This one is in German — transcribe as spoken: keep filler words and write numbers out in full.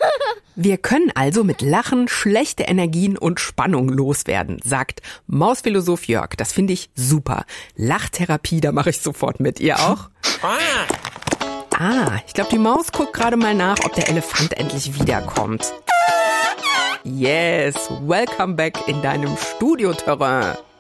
Wir können also mit Lachen schlechte Energien und Spannung loswerden, sagt Mausphilosoph Jörg. Das finde ich super. Lachtherapie, da mache ich sofort mit. Ihr auch? Ah, ich glaube, die Maus guckt gerade mal nach, ob der Elefant endlich wiederkommt. Yes, welcome back in deinem Studioterrain.